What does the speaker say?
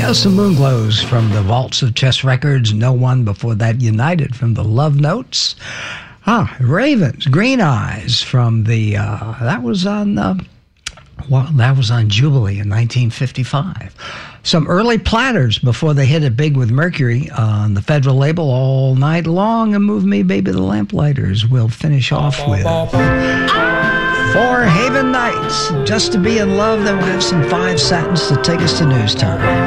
Some Moonglows from the Vaults of Chess Records. No One before that. United from the Love Notes. Ravens, Green Eyes from the that was on Jubilee in 1955. Some early Platters before they hit it big with Mercury on the Federal label, All Night Long, and Move Me Baby the Lamplighters. We'll finish off with Four Haven Nights, Just to Be in Love. Then we'll have some Five Satins to take us to news time.